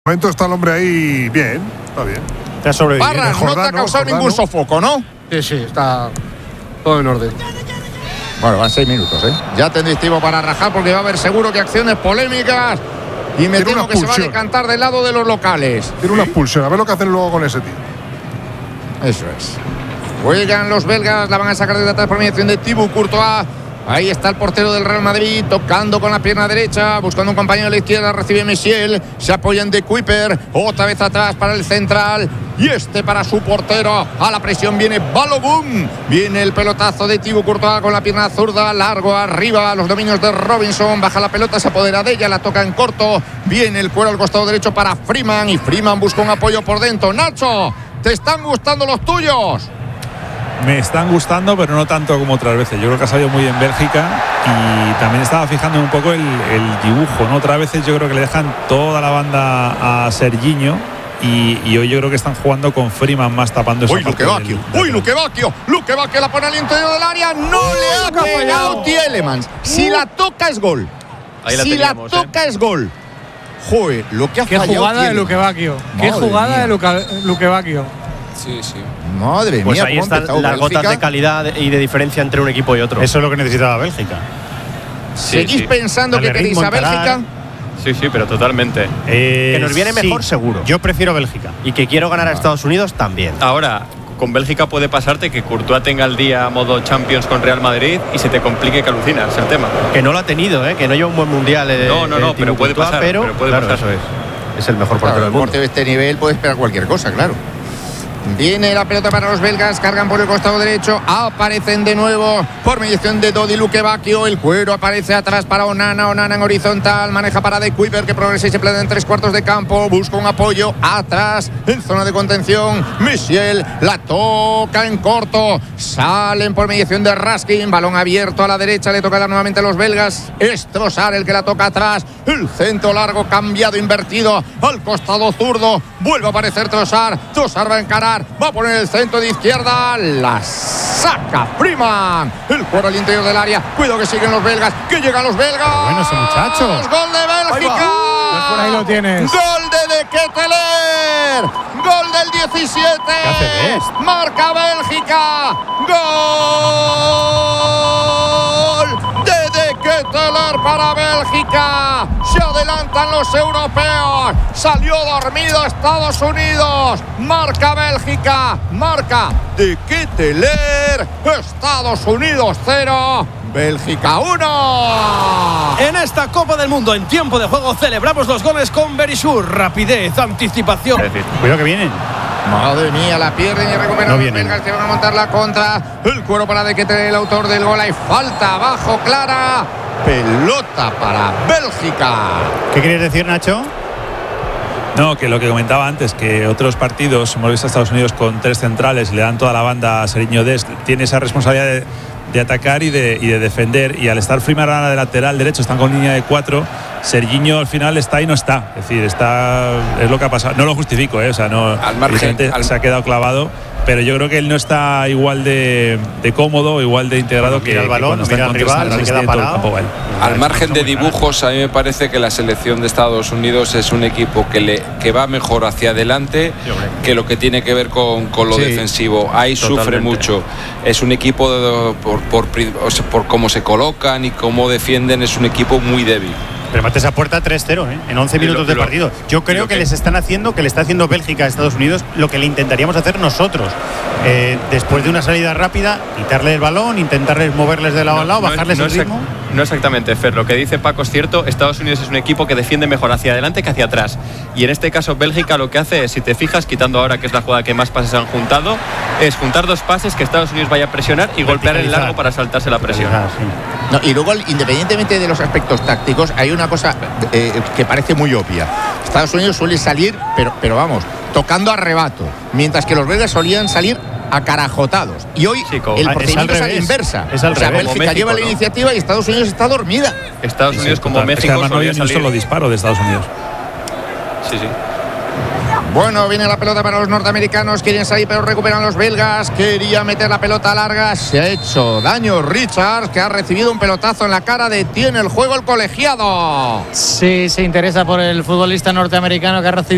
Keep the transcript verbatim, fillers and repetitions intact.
momento está el hombre ahí bien, está bien. Te ha sobrevivido. Parra, no te ha causado ningún sofoco, ¿no? Sí, sí, está todo en orden. Bueno, van seis minutos, ¿eh? Ya tendréis tiempo para rajar porque va a haber seguro que acciones polémicas y me temo que se va a decantar del lado de los locales. Tiene una expulsión, a ver lo que hacen luego con ese tío. Eso es. Juegan los belgas, la van a sacar desde atrás por mediación de Thibaut Courtois. Ahí está el portero del Real Madrid, tocando con la pierna derecha, buscando un compañero de la izquierda, recibe Michel, se apoyan de Kuiper, otra vez atrás para el central, y este para su portero, a la presión viene Balogun, viene el pelotazo de Thibaut Courtois con la pierna zurda, largo arriba, los dominios de Robinson, baja la pelota, se apodera de ella, la toca en corto, viene el cuero al costado derecho para Freeman, y Freeman busca un apoyo por dentro. Nacho, ¿te están gustando los tuyos? Me están gustando, pero no tanto como otras veces. Yo creo que ha salido muy bien Bélgica y también estaba fijando un poco el, el dibujo, ¿no? Otras veces yo creo que le dejan toda la banda a Serginho y, y hoy yo creo que están jugando con Freeman más tapando esa Uy, Luque Bacchio, uy, Luque Bacchio, Luque Bacchio la pone al interior del área, no le ha pegado Tielemans. Si la toca es gol. Ahí la si teníamos, la toca ¿eh? es gol. Joder, lo que ha Qué fallado jugada de Tielemans. Luque Bacchio. Qué Madre jugada mía. de Luca, Luque Bacchio. Sí, sí. Madre Pues mía, ahí cómo ha están empezado las Bélgica. gotas de calidad y de diferencia entre un equipo y otro. Eso es lo que necesitaba Bélgica. ¿Seguís sí. pensando Darle que queréis ritmo, a encarar. Bélgica? Sí, sí, pero totalmente. Eh, Que nos viene mejor, sí. seguro. Yo prefiero Bélgica. Y que quiero ganar a Estados Unidos también. Ahora, con Bélgica puede pasarte que Courtois tenga el día modo Champions con Real Madrid y se te complique que alucinas el tema. Que no lo ha tenido, ¿eh? Que no lleva un buen mundial. Eh, No, no, no, eh, pero puede Courtois, pasar, Pero, pero puede claro, pasar. eso es. Es el mejor portero Claro, del el mundo. portero de este nivel puede esperar cualquier cosa, claro. Viene la pelota para los belgas, cargan por el costado derecho, aparecen de nuevo por mediación de Dodi Luque Bacchio, el cuero aparece atrás para Onana, Onana en horizontal, maneja para De Kuiper que progresa y se planta en tres cuartos de campo, busca un apoyo atrás en zona de contención, Michel la toca en corto, salen por mediación de Raskin, balón abierto a la derecha, le toca dar nuevamente a los belgas, es Trossard el que la toca atrás, el centro largo cambiado, invertido al costado zurdo, vuelve a aparecer Trossard, Trossard va a encarar, va a poner el centro de izquierda, la saca Freeman, el cuero al interior del área, cuidado que siguen los belgas, que llegan los belgas. Bueno, ese muchacho. Gol de Bélgica. Por ahí lo tienes. Gol de De Ketelaere. Gol del diecisiete. ¿Qué hace Best? Marca Bélgica. Gol de De Ketelaere para Bélgica. Se adelantan los europeos. Salió dormido Estados Unidos. Marca Bélgica. Marca De Ketelaere. Estados Unidos cero. Bélgica uno. En esta Copa del Mundo, en tiempo de juego, celebramos los goles con Berisur. Rapidez, anticipación. Es decir, Cuidado que vienen. Madre mía, la pierden y recuperan No los vienen. belgas que van a montar la contra. El cuero para De Ketelaere, el autor del gol. Hay falta abajo, clara. Pelota para Bélgica. ¿Qué querías decir, Nacho? No, que lo que comentaba antes, que otros partidos, hemos visto a Estados Unidos con tres centrales, le dan toda la banda a Serginho Dest, tiene esa responsabilidad de, de atacar y de, y de defender, y al estar Freeman ahora de lateral derecho, están con línea de cuatro, Serginho al final está y no está, es decir, está, es lo que ha pasado, no lo justifico, ¿eh? O sea, no, Al margen, evidentemente al- se ha quedado clavado, pero yo creo que él no está igual de, de cómodo, igual de integrado Bueno, que, mira el que balón, cuando está mira en al rival, contras, se queda tiene todo el parado. campo, vale. Al margen de dibujos, a mí me parece que la selección de Estados Unidos es un equipo que, le, que va mejor hacia adelante que lo que tiene que ver con, con lo Sí, defensivo. Ahí totalmente. sufre mucho. Es un equipo, de- por, por, pri- o sea, por cómo se colocan y cómo defienden, es un equipo muy débil. Pero mate esa puerta tres cero, ¿eh? En once Y lo- minutos de y lo- partido. Yo y creo lo que que- les están haciendo, que le está haciendo Bélgica a Estados Unidos lo que le intentaríamos hacer nosotros. Eh, después de una salida rápida, quitarle el balón, intentarles moverles de lado a lado, no, bajarles no el exac- ritmo. No exactamente, Fer. Lo que dice Paco es cierto. Estados Unidos es un equipo que defiende mejor hacia adelante que hacia atrás. Y en este caso, Bélgica lo que hace es, si te fijas, quitando ahora que es la jugada que más pases han juntado, es juntar dos pases, que Estados Unidos vaya a presionar y golpear el largo para saltarse la presión. Ah, sí. No, y luego, independientemente de los aspectos tácticos, hay una cosa eh, que parece muy obvia. Estados Unidos suele salir, pero, pero vamos, tocando a rebato, mientras que los belgas solían salir acarajotados. Y hoy Chico, el es al procedimiento es, a la revés. inversa. Es al o sea, revés. Bélgica Como México, lleva la ¿no? iniciativa y Estados Unidos está dormida. Estados Unidos, como Total. Es que México, además no había solía ni un salir- solo disparo de Estados Unidos. Sí, sí. Bueno, viene la pelota para los norteamericanos, quieren salir pero recuperan los belgas, quería meter la pelota larga, se ha hecho daño Richards, que ha recibido un pelotazo en la cara, detiene el juego el colegiado. Sí, se interesa por el futbolista norteamericano que ha recibido